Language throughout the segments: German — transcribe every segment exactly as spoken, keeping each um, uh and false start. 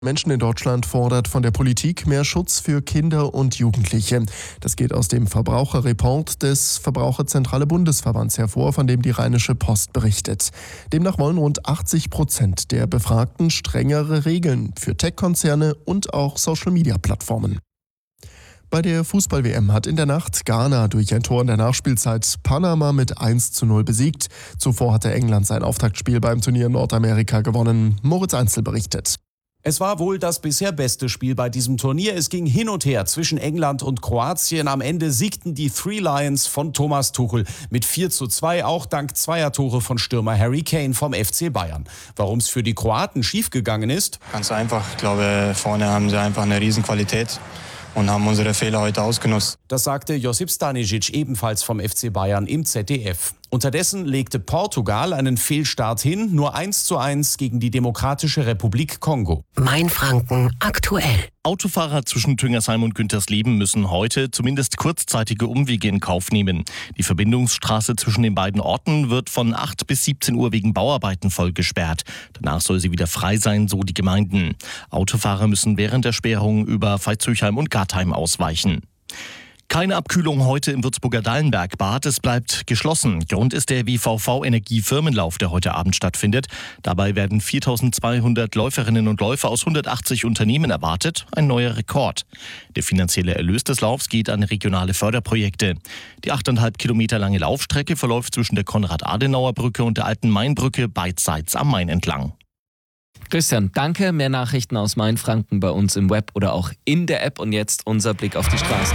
Menschen in Deutschland fordert von der Politik mehr Schutz für Kinder und Jugendliche. Das geht aus dem Verbraucherreport des Verbraucherzentrale Bundesverbands hervor, von dem die Rheinische Post berichtet. Demnach wollen rund achtzig Prozent der Befragten strengere Regeln für Tech-Konzerne und auch Social-Media-Plattformen. Bei der Fußball-W M hat in der Nacht Ghana durch ein Tor in der Nachspielzeit Panama mit eins zu null besiegt. Zuvor hatte England sein Auftaktspiel beim Turnier in Nordamerika gewonnen. Moritz Einzel berichtet. Es war wohl das bisher beste Spiel bei diesem Turnier. Es ging hin und her zwischen England und Kroatien. Am Ende siegten die Three Lions von Thomas Tuchel mit vier zu zwei, auch dank zweier Tore von Stürmer Harry Kane vom F C Bayern. Warum es für die Kroaten schiefgegangen ist? Ganz einfach. Ich glaube, vorne haben sie einfach eine Riesenqualität und haben unsere Fehler heute ausgenutzt. Das sagte Josip Stanisic, ebenfalls vom F C Bayern, im Z D F. Unterdessen legte Portugal einen Fehlstart hin, nur eins zu eins gegen die Demokratische Republik Kongo. Mainfranken aktuell. Autofahrer zwischen Tüngersheim und Güntersleben müssen heute zumindest kurzzeitige Umwege in Kauf nehmen. Die Verbindungsstraße zwischen den beiden Orten wird von acht bis siebzehn Uhr wegen Bauarbeiten voll gesperrt. Danach soll sie wieder frei sein, so die Gemeinden. Autofahrer müssen während der Sperrung über Veitshöchheim und Gartheim ausweichen. Keine Abkühlung heute im Würzburger Dallenbergbad. Es bleibt geschlossen. Grund ist der W V V-Energiefirmenlauf, der heute Abend stattfindet. Dabei werden viertausendzweihundert Läuferinnen und Läufer aus hundertachtzig Unternehmen erwartet. Ein neuer Rekord. Der finanzielle Erlös des Laufs geht an regionale Förderprojekte. Die achteinhalb Kilometer lange Laufstrecke verläuft zwischen der Konrad-Adenauer-Brücke und der Alten Mainbrücke beidseits am Main entlang. Christian, danke. Mehr Nachrichten aus Mainfranken bei uns im Web oder auch in der App. Und jetzt unser Blick auf die Straßen.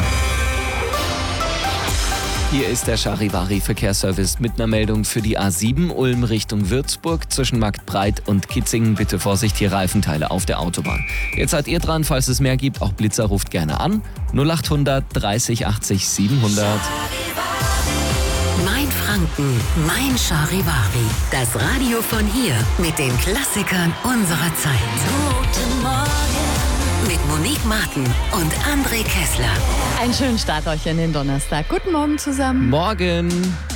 Hier ist der Charivari-Verkehrsservice mit einer Meldung für die A sieben Ulm Richtung Würzburg zwischen Marktbreit und Kitzingen. Bitte Vorsicht, hier Reifenteile auf der Autobahn. Jetzt seid ihr dran, falls es mehr gibt. Auch Blitzer ruft gerne an. null achthundert dreißig achtzig siebenhundert. Mainfranken, mein Charivari. Das Radio von hier mit den Klassikern unserer Zeit. Guten Morgen. Mit Monique Martin und André Kessler. Einen schönen Start euch in den Donnerstag. Guten Morgen zusammen. Morgen.